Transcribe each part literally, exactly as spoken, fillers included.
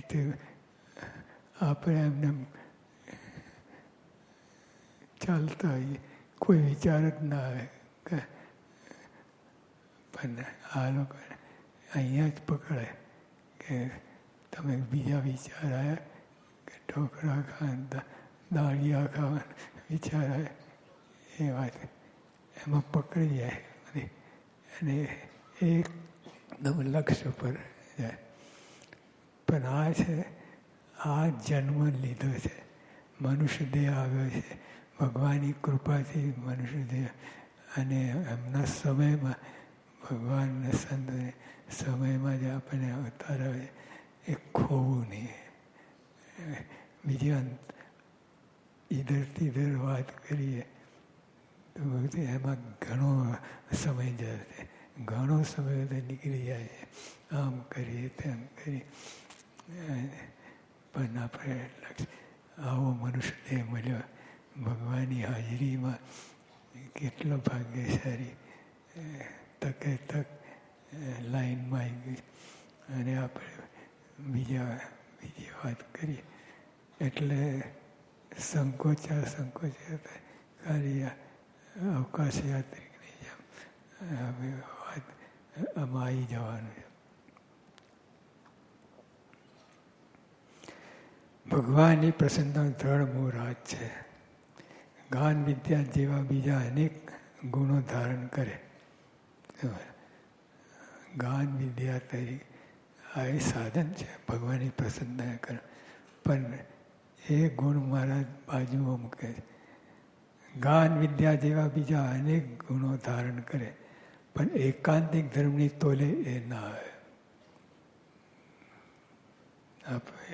તે આપણે એમને ચાલતા હોઈએ, કોઈ વિચાર જ ના આવે કે પણ આ લોકો અહીંયા જ પકડે કે તમે બીજા વિચાર આવ્યા કે ઢોકળા ખાવા, દાળિયા ખાવા વિચાર આવે એ વાત એમાં પકડી જાય બધી અને એકદમ લક્ષ્ય પર જાય. પણ આ છે આ જન્મ લીધો છે, મનુષ્ય દેહ આવ્યો છે ભગવાનની કૃપાથી મનુષ્ય દેહ, અને એમના સમયમાં ભગવાનના સંતોને સમયમાં જ આપણને અવતાર આવે એ ખોવું નહીં. બીજા ઈધર તીધર વાત કરીએ તો એમાં ઘણો સમય જાય છે, ઘણો સમય તો નીકળી જાય છે. આમ કરીએ તેમ કરીએ પણ આપણે આવો મનુષ્ય દેહ મળ્યો ભગવાનની હાજરીમાં કેટલો ભાગ્યશાળી. તકે તક લાઈનમાં આવી ગઈ અને આપણે બીજા બીજી વાત કરીએ એટલે સંકોચા સંકોચા ખાલી અવકાશ યાત્રિકની જેમ હવે વાત આમાં આવી જવાનું છે. ભગવાનની પ્રસન્નતા દ્રઢ મૂળાત છે. જ્ઞાન વિદ્યા જેવા બીજા અનેક ગુણો ધારણ કરે. જ્ઞાન વિદ્યા તરીકે આ એ સાધન છે ભગવાનની પ્રસન્નતા કરે, પણ એ ગુણ મારા બાજુમાં મૂકે છે. જ્ઞાન વિદ્યા જેવા બીજા અનેક ગુણો ધારણ કરે પણ એકાંતિક ધર્મની તોલે એ ના આવે. આપણે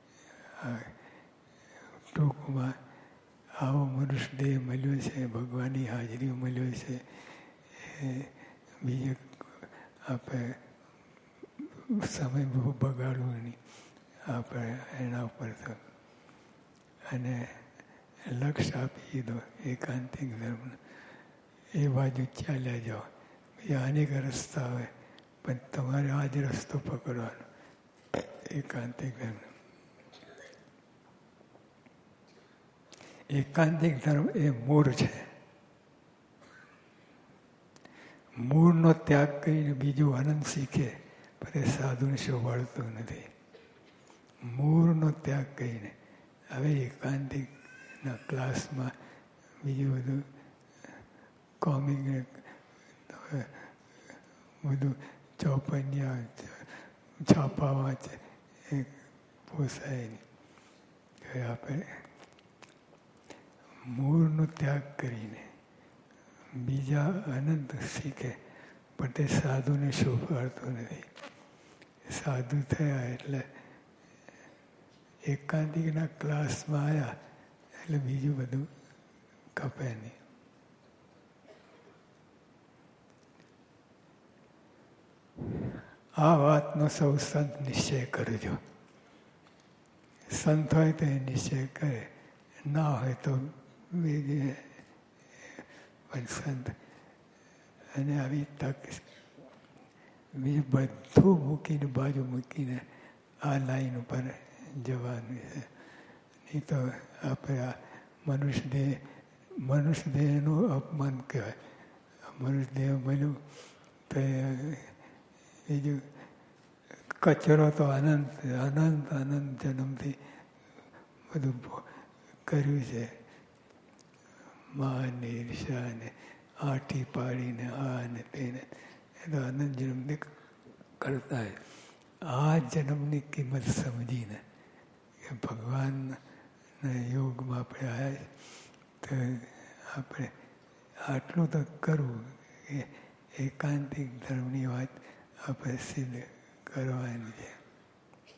ટૂંકમાં આવો મનુષ્ય દેહ મળ્યો છે, ભગવાનની હાજરી મળ્યો છે. એ બીજે આપણે સમય બહુ બગાડવું નહીં આપણે એના ઉપર તો, અને લક્ષ્ય આપી દો એકાંતિક ધર્મ, એ બાજુ ચાલ્યા જાઓ. બીજા અનેક રસ્તા હોય પણ તમારે આ જ રસ્તો પકડવાનો એકાંતિક ધર્મ. એકાંતિક ધર્મ એ મૂળ છે. મૂળનો ત્યાગ કરીને બીજું આનંદ શીખે પણ એ સાધુને શોભાડતું નથી. મૂળનો ત્યાગ કરીને હવે એકાંતિકના ક્લાસમાં બીજું બધું કોમિક બધું ચોપનિયા છાપા વાંચે એ પોસાય નહીં. હવે આપણે મૂળનો ત્યાગ કરીને બીજા અનંત શીખે પણ તે સાધુને શોભાડતો નથી. સાધુ થયા એટલે એકાંતિકના ક્લાસમાં આવ્યા એટલે બીજું બધું કપે નહીં. આ વાતનો સૌ સંત નિશ્ચય કરજો. સંત હોય તો એ નિશ્ચય કરે, ના હોય તો બીજે પણ સંત. અને આવી તક બીજું બધું મૂકીને બાજુ મૂકીને આ લાઈન ઉપર જવાનું છે. નહીં તો આપણે આ મનુષ્ય દેહ મનુષ્ય દેહનું અપમાન કહેવાય. મનુષ્ય દેહ મળ્યું તો બીજું કચરો તો અનંત અનંત અનંત જન્મથી બધું કર્યું છે. માન ને ઈર્ષા ને આઠી પાડીને આ ને તેને એ તો અનંત જન્મથી કરતા હોય. આ જન્મની કિંમત સમજીને કે ભગવાનના યોગમાં આપણે આવ્યા તો આપણે આટલું તો કરવું કે એકાંતિક ધર્મની વાત આપણે સિદ્ધ કરવાની છે.